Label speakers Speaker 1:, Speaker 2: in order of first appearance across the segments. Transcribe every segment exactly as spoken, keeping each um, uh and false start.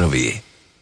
Speaker 1: najnoviji.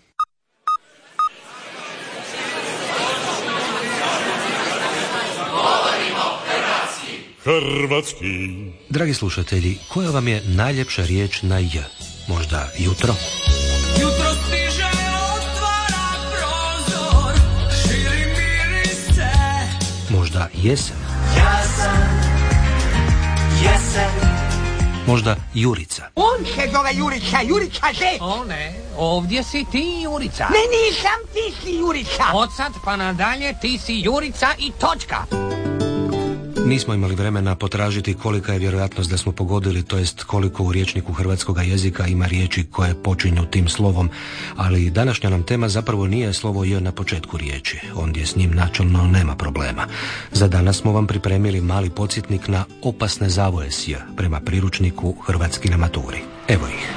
Speaker 2: Hrvatski.
Speaker 3: Dragi slušatelji, koja vam je najljepša riječ na J? Možda jutro?
Speaker 4: Jutro stiže, otvara prozor, širi mirise.
Speaker 3: Možda jesen?
Speaker 4: Ja sam jesen.
Speaker 3: Možda Jurica?
Speaker 5: On se zove Jurica, Jurica se.
Speaker 6: O ne, ovdje si ti Jurica.
Speaker 5: Ne, nisam, ti si Jurica.
Speaker 6: Od sad pa nadalje ti si Jurica i točka.
Speaker 3: Nismo imali vremena potražiti kolika je vjerojatnost da smo pogodili, to jest koliko u rječniku hrvatskoga jezika ima riječi koje počinju tim slovom, ali današnja nam tema zapravo nije slovo J na početku riječi, ondje s njim načelno nema problema. Za danas smo vam pripremili mali podsjetnik na opasne zavoje s J prema priručniku Hrvatski na maturi. Evo ih.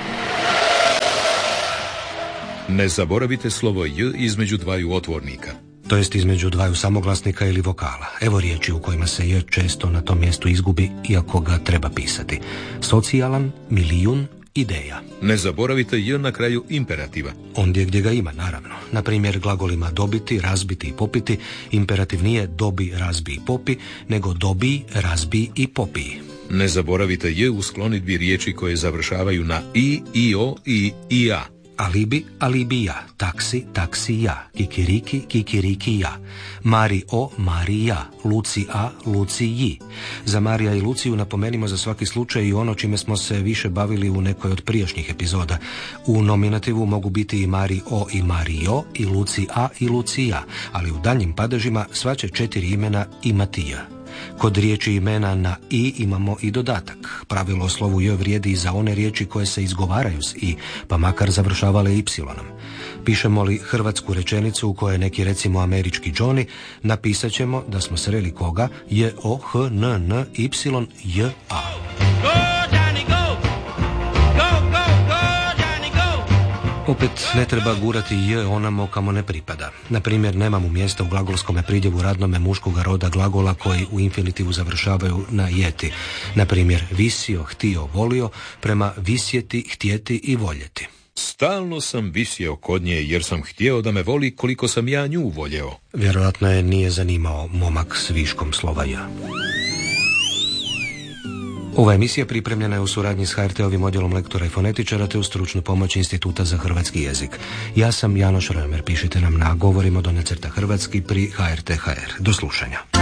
Speaker 7: Ne zaboravite slovo J između dvaju otvornika.
Speaker 3: To jest između dvaju samoglasnika ili vokala. Evo riječi u kojima se J često na tom mjestu izgubi, iako ga treba pisati. Socijalan, milijun, ideja.
Speaker 7: Ne zaboravite J na kraju imperativa.
Speaker 3: Ondje gdje ga ima, naravno. Na primjer, glagolima dobiti, razbiti i popiti, imperativ nije dobi, razbi i popi, nego dobi, razbi i popiji.
Speaker 7: Ne zaboravite J u sklonidbi riječi koje završavaju na i, io i ija.
Speaker 3: Alibi, alibija, taksi, taksija, kikiriki, kikirikija, Mari o, Marija, Luci a, Luciji. Za Marija i Luciju napomenimo za svaki slučaj i ono čime smo se više bavili u nekoj od prijašnjih epizoda. U nominativu mogu biti i Mari o i Mario, i Luci a i Lucija, ali u daljnjim padežima sva će četiri imena imati J. Kod riječi imena na i imamo i dodatak. Pravilo o slovu J vrijedi i za one riječi koje se izgovaraju s i, pa makar završavale y-om. Pišemo li hrvatsku rečenicu u kojoj je neki recimo američki Johnny, napisat ćemo da smo sreli koga J O H N N Y J A. Opet ne treba gurati J onamo kamo ne pripada. Na primjer, nemamo mjesta u glagolskome pridjevu radnome muškoga roda glagola koji u infinitivu završavaju na jeti. Na primjer, visio, htio, volio, prema visjeti, htjeti i voljeti.
Speaker 7: Stalno sam visio kod nje jer sam htio da me voli koliko sam ja nju voljeo.
Speaker 3: Vjerojatno je nije zanimao momak s viškom slova J. Ova emisija pripremljena je u suradnji s H R T-ovim odjelom lektora i fonetičara te u stručnu pomoć Instituta za hrvatski jezik. Ja sam Janoš Römer, pišite nam na govorimo do necrta hrvatski pri H R T H R. Do slušanja.